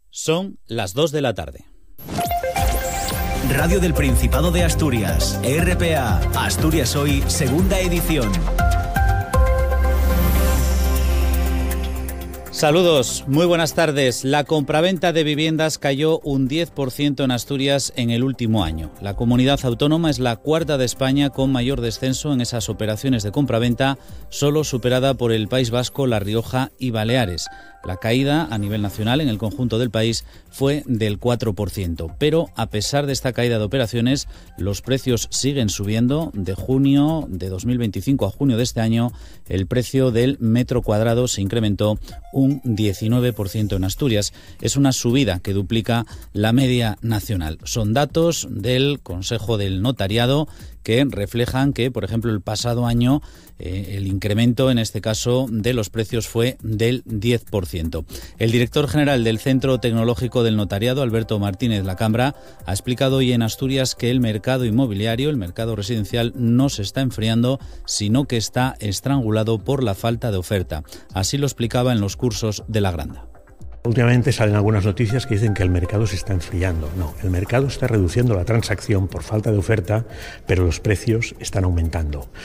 Son las 2 de la tarde. Radio del Principado de Asturias, RPA, Asturias Hoy, segunda edición. Saludos, muy buenas tardes. La compraventa de viviendas cayó un 10% en Asturias en el último año. La comunidad autónoma es la cuarta de España con mayor descenso en esas operaciones de compraventa, solo superada por el País Vasco, La Rioja y Baleares. La caída a nivel nacional en el conjunto del país fue del 4%, pero a pesar de esta caída de operaciones, los precios siguen subiendo. De junio de 2025 a junio de este año, el precio del metro cuadrado se incrementó un 19% en Asturias. Es una subida que duplica la media nacional. Son datos del Consejo del Notariado que reflejan que, por ejemplo, el pasado año el incremento, en este caso, de los precios fue del 10%. El director general del Centro Tecnológico del Notariado, Alberto Martínez Lacambra, ha explicado hoy en Asturias que el mercado inmobiliario, el mercado residencial, no se está enfriando, sino que está estrangulado por la falta de oferta. Así lo explicaba en los cursos de La Granda. Últimamente salen algunas noticias que dicen que el mercado se está enfriando. No, el mercado está reduciendo la transacción por falta de oferta, pero los precios están aumentando.